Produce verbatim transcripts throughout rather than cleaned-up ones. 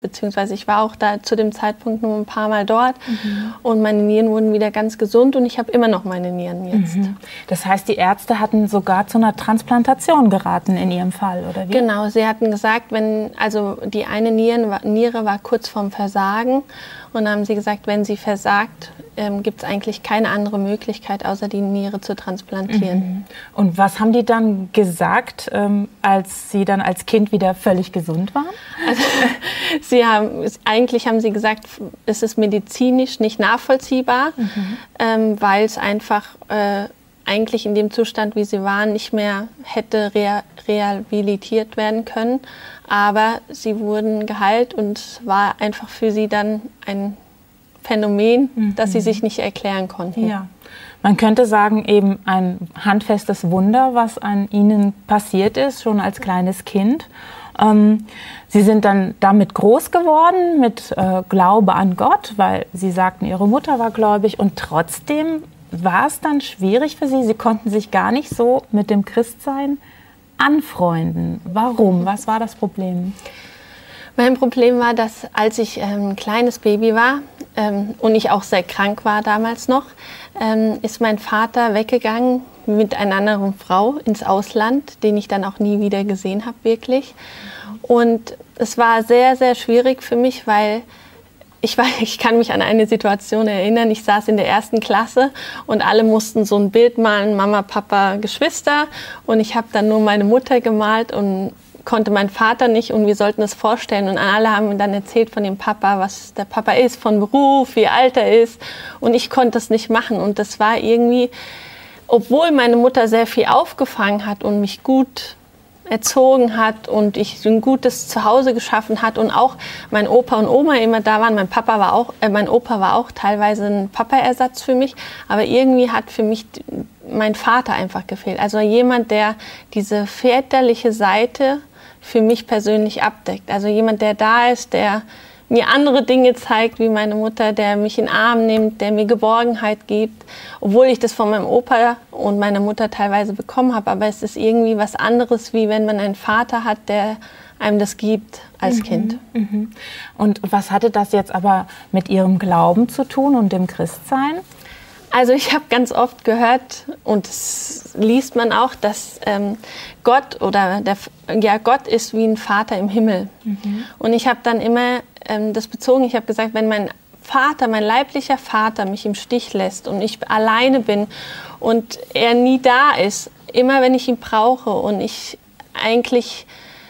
Beziehungsweise ich war auch da zu dem Zeitpunkt nur ein paar Mal dort mhm. und meine Nieren wurden wieder ganz gesund und ich habe immer noch meine Nieren jetzt. Mhm. Das heißt, die Ärzte hatten sogar zu einer Transplantation geraten in Ihrem Fall, oder wie? Genau, sie hatten gesagt, wenn, also die eine Nieren, Niere war kurz vorm Versagen und dann haben sie gesagt, wenn sie versagt, ähm, gibt es eigentlich keine andere Möglichkeit, außer die Niere zu transplantieren. Mhm. Und was haben die dann gesagt, ähm, als Sie dann als Kind wieder völlig gesund waren? Also, sie haben, eigentlich haben sie gesagt, es ist medizinisch nicht nachvollziehbar, mhm. ähm, weil es einfach äh, eigentlich in dem Zustand, wie sie waren, nicht mehr hätte rea- rehabilitiert werden können. Aber sie wurden geheilt und es war einfach für sie dann ein Phänomen, mhm. das sie sich nicht erklären konnten. Ja. Man könnte sagen, eben ein handfestes Wunder, was an Ihnen passiert ist, schon als kleines Kind. Ähm, Sie sind dann damit groß geworden, mit äh, Glaube an Gott, weil Sie sagten, Ihre Mutter war gläubig. Und trotzdem war es dann schwierig für Sie. Sie konnten sich gar nicht so mit dem Christsein anfreunden. Warum? Was war das Problem? Mein Problem war, dass als ich ähm, ein kleines Baby war ähm, und ich auch sehr krank war damals noch, ähm, ist mein Vater weggegangen mit einer anderen Frau ins Ausland, den ich dann auch nie wieder gesehen habe, wirklich. Und es war sehr, sehr schwierig für mich, weil ich, war, ich kann mich an eine Situation erinnern. Ich saß in der ersten Klasse und alle mussten so ein Bild malen, Mama, Papa, Geschwister. Und ich habe dann nur meine Mutter gemalt und konnte meinen Vater nicht und wir sollten es vorstellen. Und alle haben mir dann erzählt von dem Papa, was der Papa ist, von Beruf, wie alt er ist. Und ich konnte es nicht machen. Und das war irgendwie, obwohl meine Mutter sehr viel aufgefangen hat und mich gut erzogen hat und ich ein gutes Zuhause geschaffen hat und auch mein Opa und Oma immer da waren. Mein Papa war auch, äh, mein Opa war auch teilweise ein Papa-Ersatz für mich, aber irgendwie hat für mich mein Vater einfach gefehlt. Also jemand, der diese väterliche Seite für mich persönlich abdeckt. Also jemand, der da ist, der mir andere Dinge zeigt, wie meine Mutter, der mich in den Arm nimmt, der mir Geborgenheit gibt, obwohl ich das von meinem Opa und meiner Mutter teilweise bekommen habe. Aber es ist irgendwie was anderes, wie wenn man einen Vater hat, der einem das gibt als mhm, Kind. Mhm. Und was hatte das jetzt aber mit Ihrem Glauben zu tun und dem Christsein? Also ich habe ganz oft gehört, und das liest man auch, dass ähm, Gott oder der, ja, Gott ist wie ein Vater im Himmel. Mhm. Und ich habe dann immer ähm, das bezogen, ich habe gesagt, wenn mein Vater, mein leiblicher Vater mich im Stich lässt und ich alleine bin und er nie da ist, immer wenn ich ihn brauche und ich eigentlich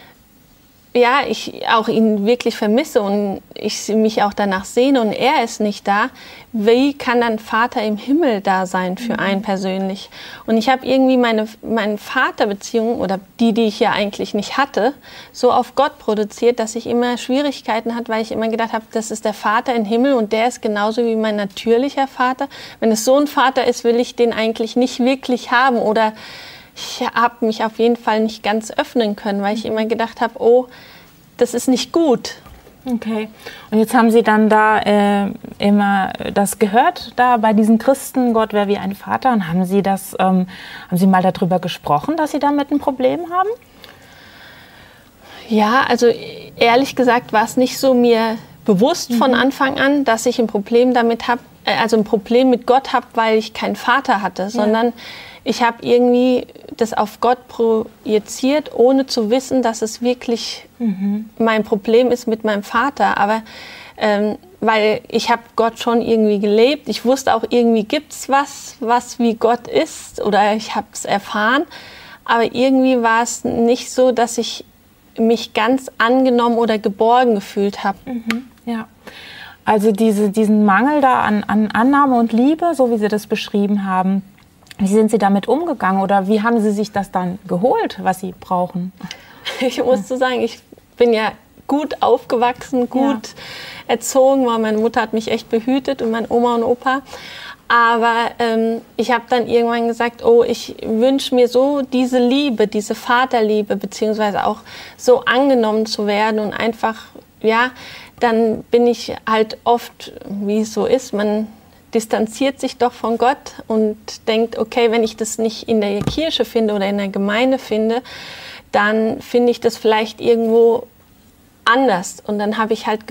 ja, ich auch ihn wirklich vermisse und ich mich auch danach sehne und er ist nicht da, wie kann dann Vater im Himmel da sein für einen persönlich? Und ich habe irgendwie meine, meine Vaterbeziehung oder die, die ich ja eigentlich nicht hatte, so auf Gott produziert, dass ich immer Schwierigkeiten hatte, weil ich immer gedacht habe, das ist der Vater im Himmel und der ist genauso wie mein natürlicher Vater. Wenn es so ein Vater ist, will ich den eigentlich nicht wirklich haben oder ich habe mich auf jeden Fall nicht ganz öffnen können, weil ich immer gedacht habe, oh, das ist nicht gut. Okay. Und jetzt haben Sie dann da äh, immer das gehört, da bei diesen Christen, Gott wäre wie ein Vater. Und haben Sie das, ähm, haben Sie mal darüber gesprochen, dass Sie damit ein Problem haben? Ja, also ehrlich gesagt war es nicht so mir bewusst mhm. von Anfang an, dass ich ein Problem damit habe, äh, also ein Problem mit Gott habe, weil ich keinen Vater hatte, sondern ja. Ich habe irgendwie das auf Gott projiziert, ohne zu wissen, dass es wirklich mhm. mein Problem ist mit meinem Vater. Aber ähm, weil ich habe Gott schon irgendwie gelebt. Ich wusste auch, irgendwie gibt es was, was wie Gott ist. Oder ich habe es erfahren. Aber irgendwie war es nicht so, dass ich mich ganz angenommen oder geborgen gefühlt habe. Mhm. Ja. Also diese, diesen Mangel da an, an Annahme und Liebe, so wie Sie das beschrieben haben, wie sind Sie damit umgegangen oder wie haben Sie sich das dann geholt, was Sie brauchen? Ich muss so sagen, ich bin ja gut aufgewachsen, gut ja. erzogen, weil meine Mutter hat mich echt behütet und meine Oma und Opa. Aber ähm, ich habe dann irgendwann gesagt, oh, ich wünsche mir so diese Liebe, diese Vaterliebe, beziehungsweise auch so angenommen zu werden und einfach, ja, dann bin ich halt oft, wie es so ist, man distanziert sich doch von Gott und denkt, okay, wenn ich das nicht in der Kirche finde oder in der Gemeinde finde, dann finde ich das vielleicht irgendwo anders. Und dann habe ich halt